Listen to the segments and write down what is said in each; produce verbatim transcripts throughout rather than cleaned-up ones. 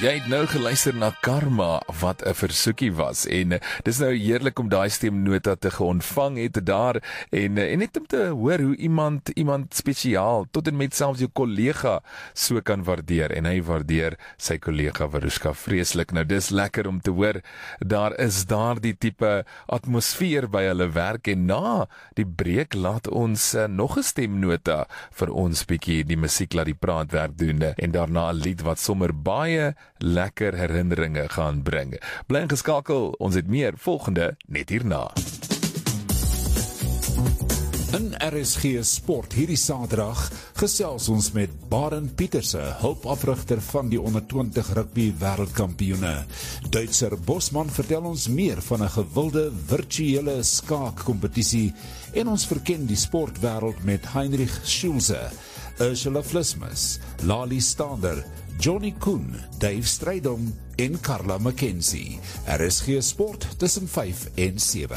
Jy het nou geluister na Karma, wat 'n versoekie was, en uh, dis nou heerlik om daai stemnota te geontvang het daar, en, uh, en net om te hoor hoe iemand, iemand spesiaal, tot en met selfs jou kollega, so kan waardeer, en hy waardeer sy kollega Veruska vreeslik. Nou dis lekker om te hoor, daar is daar die tipe atmosfeer by hulle werk, en na die breek laat ons uh, nog 'n stemnota vir ons bietjie die musiek laat die praatwerk doen, en daarna 'n lied wat sommer baie lekker herinneringe gaan bring. Bly ingeskakel, ons het meer volgende net hierna. In R S G Sport hierdie Saterdag gesels ons met Barend Pieterse, hulpafrigter van die onder twintig rugby wêreldkampioene. Duitser Bosman vertel ons meer van 'n gewilde virtuele skaakkompetisie, en ons verken die sportwêreld met Heinrich Schulze, Ursula Vlismus, Lali Stander, Johnny Koen, Dave Strydom en Carla McKenzie. R S G Sport tussen vyf en sewe.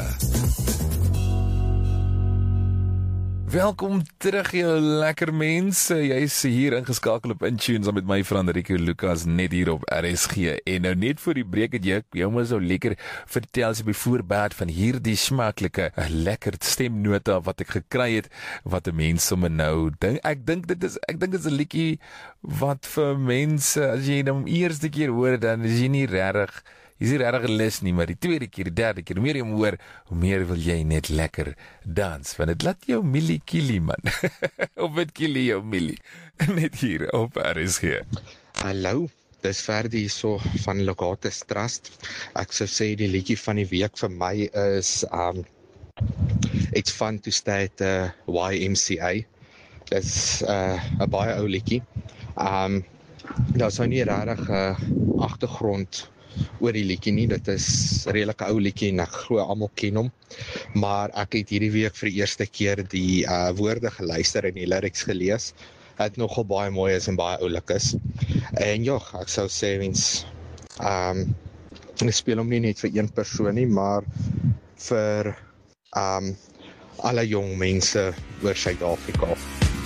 Welkom terug, jou lekker mense. Jy is hier ingeskakel op Intune saam met my vriend Rico Lucas, net hier op R S G. En nou net voor die breek het jy jou maar so lekker vertel sy byvoorbeeld van hierdie smaaklike, lekker stemnota wat ek gekry het, wat 'n mens sommer nou dink. Ek dink dit is ek dink dit is 'n liedjie wat vir mense, as jy hom eerste keer hoor, dan is jy nie regtig Jy is nie regtig lus nie, maar die tweede keer, die derde keer, hoe meer jy hom hoor, hoe meer wil jy net lekker dans, want het laat jou milie kielie, man. Of het kielie jou milie. Net hier op R S G. Hallo, dis Ferdi so van Locatus Trust. Ek sou sê die liedjie van die week vir my is um, It's Fun to Stay at the Y M C A. Dis 'n uh, baie ou liedjie. Um, daar is nou nie regtig 'n uh, agtergrond oor die liedjie nie, dit is 'n redelike ou liedjie en ek glo almal ken hom, maar ek het hierdie week vir die eerste keer die uh, woorde geluister en die lyrics gelees, het nogal baie mooi is en baie oulik is, en ja, ek sou sê mens, um, ek speel hom nie net vir een persoon nie, maar vir um, alle jong mense oor Suid-Afrika.